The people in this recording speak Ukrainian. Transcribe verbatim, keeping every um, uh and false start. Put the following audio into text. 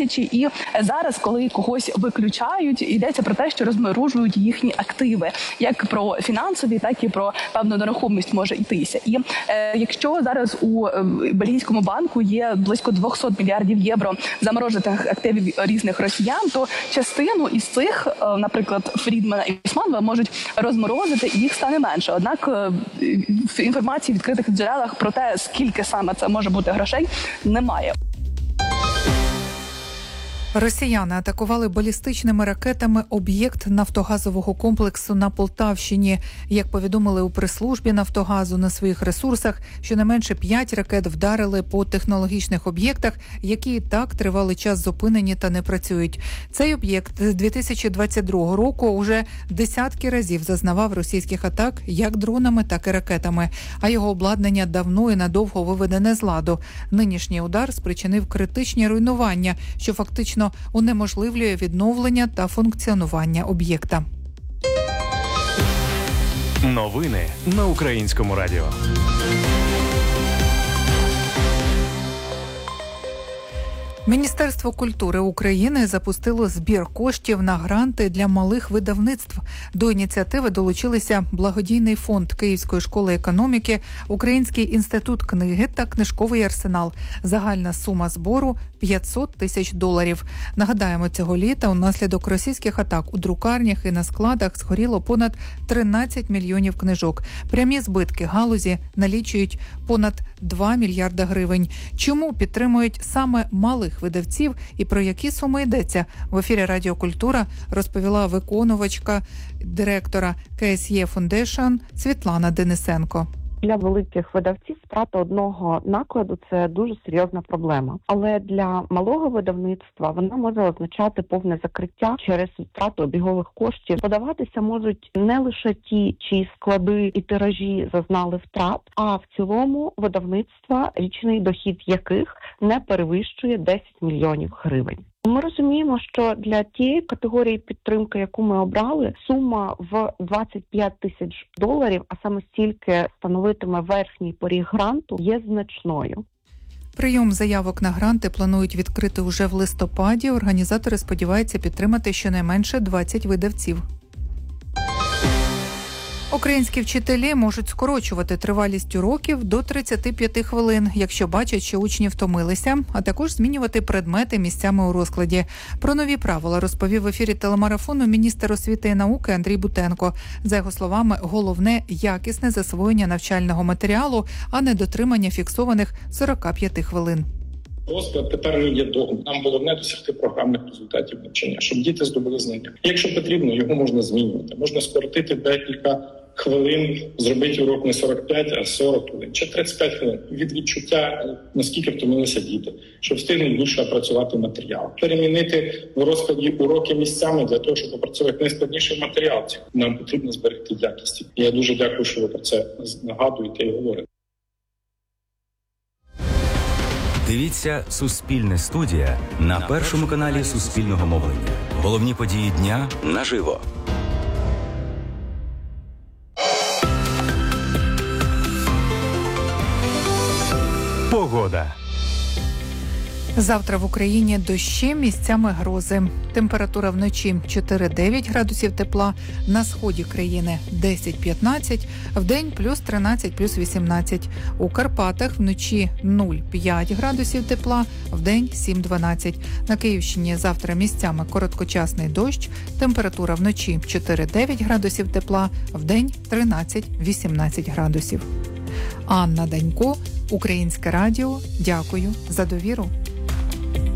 тисячі. І зараз, коли когось виключають, йдеться про те, що розморожують їхні активи, як про фінансові, так і про певну нерухомість може йтися. І е, якщо зараз у е, бельгійському банку є близько двісті мільярдів євро заморожених активів різних росіян, то частину із цих, е, наприклад, Фрідмана і Усманова можуть розморозити, і їх стане менше. Однак е, інформації в відкритих джерелах про те, скільки саме це може бути грошей, немає. Росіяни атакували балістичними ракетами об'єкт нафтогазового комплексу на Полтавщині. Як повідомили у прес-службі Нафтогазу на своїх ресурсах, щонайменше п'ять ракет вдарили по технологічних об'єктах, які і так тривалий час зупинені та не працюють. Цей об'єкт з дві тисячі двадцять другого року уже десятки разів зазнавав російських атак як дронами, так і ракетами, а його обладнання давно і надовго виведене з ладу. Нинішній удар спричинив критичні руйнування, що фактично унеможливлює відновлення та функціонування об'єкта. Новини на Українському радіо. Міністерство культури України запустило збір коштів на гранти для малих видавництв. До ініціативи долучилися Благодійний фонд Київської школи економіки, Український інститут книги та Книжковий арсенал. Загальна сума збору – п'ятсот тисяч доларів. Нагадаємо, цього літа унаслідок російських атак у друкарнях і на складах згоріло понад тринадцять мільйонів книжок. Прямі збитки галузі налічують понад два мільярда гривень. Чому підтримують саме малих видавців і про які суми йдеться? В ефірі Радіо Культура розповіла виконувачка директора ке ес є Foundation Світлана Денисенко. Для великих видавців втрата одного накладу – це дуже серйозна проблема. Але для малого видавництва вона може означати повне закриття через втрату обігових коштів. Подаватися можуть не лише ті, чиї склади і тиражі зазнали втрат, а в цілому видавництва, річний дохід яких не перевищує десять мільйонів гривень. Ми розуміємо, що для тієї категорії підтримки, яку ми обрали, сума в двадцять п'ять тисяч доларів, а саме стільки становитиме верхній поріг гранту, є значною. Прийом заявок на гранти планують відкрити уже в листопаді. Організатори сподіваються підтримати щонайменше двадцять видавців. Українські вчителі можуть скорочувати тривалість уроків до тридцяти п'яти хвилин, якщо бачать, що учні втомилися, а також змінювати предмети місцями у розкладі. Про нові правила розповів в ефірі телемарафону міністр освіти і науки Андрій Бутенко. За його словами, головне – якісне засвоєння навчального матеріалу, а не дотримання фіксованих сорока п'яти хвилин. Розклад тепер не є догмою. Нам головне досягти програмних результатів навчання, щоб діти здобули знання. Якщо потрібно, його можна змінювати. Можна скоротити декілька хвилин, зробити урок не сорок п'ять, а сорок хвилин, чи тридцять п'ять хвилин. Від відчуття, наскільки втомилися діти, щоб встигнути більше опрацювати матеріал. Перемінити в розкладі уроки місцями для того, щоб опрацювати найскладніший матеріал. Нам потрібно зберегти якість. І я дуже дякую, що ви про це нагадуєте і говорите. Дивіться «Суспільне студія» на першому каналі Суспільного мовлення. Головні події дня наживо. Погода. Завтра в Україні дощі, місцями грози. Температура вночі чотири-дев'ять градусів тепла, на сході країни десять-п'ятнадцять, вдень плюс тринадцять, плюс вісімнадцять. У Карпатах вночі нуль-п'ять градусів тепла, вдень сім-дванадцять. На Київщині завтра місцями короткочасний дощ, температура вночі чотири-дев'ять градусів тепла, вдень тринадцять-вісімнадцять градусів. Анна Данько, Українське радіо. Дякую за довіру.